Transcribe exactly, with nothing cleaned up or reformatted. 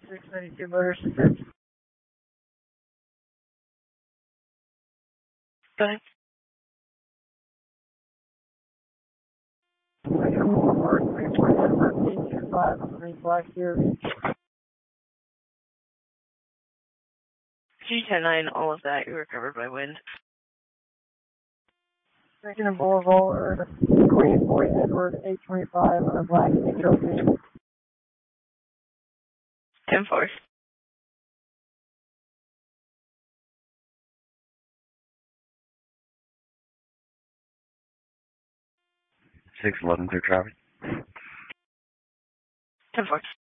six ninety-two Motor Six. Go ahead. Five three Black here. G ten nine, all of that, you were covered by wind. Second and Boulevard, Queen Boy Edward, eight twenty-five on a Black Trophy. ten four. six eleven, clear traffic. ten four.